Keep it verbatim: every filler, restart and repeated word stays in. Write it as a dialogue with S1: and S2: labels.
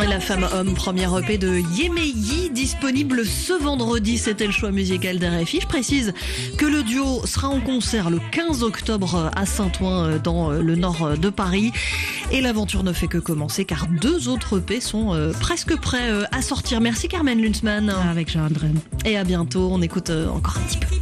S1: La femme homme, première E P de Yéméi, disponible ce vendredi. C'était le choix musical d'R F I. Je précise que le duo sera en concert le quinze octobre à Saint-Ouen, dans le nord de Paris. Et l'aventure ne fait que commencer car deux autres E P sont presque prêts à sortir. Merci Carmen Lunzmann.
S2: Avec Jean André.
S1: Et à bientôt. On écoute encore un petit peu.